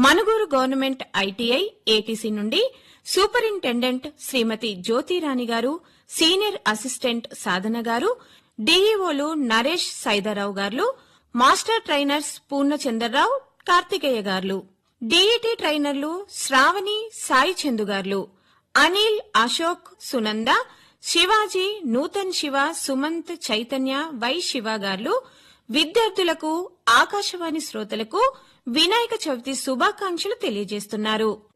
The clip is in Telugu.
మనుగూరు గవర్నమెంట్ ఐటీఐ ఏటీసీ నుండి సూపరింటెండెంట్ శ్రీమతి జ్యోతిరాణి గారు, సీనియర్ అసిస్టెంట్ సాధన గారు, డీఈఓలు నరేష్ సైదారావు గారు, మాస్టర్ ట్రైనర్స్ పూర్ణచంద్రరావు, కార్తికేయ గారు, డీఈటీ ట్రైనర్లు శ్రావణి, సాయి చందు గారు, అనిల్, అశోక్, సునంద, శివాజీ, నూతన్ శివ, సుమంత్, చైతన్య, వై శివ గారు విద్యార్థులకు, ఆకాశవాణి శ్రోతలకు వినాయక చవితి శుభాకాంక్షలు తెలియజేస్తున్నారు.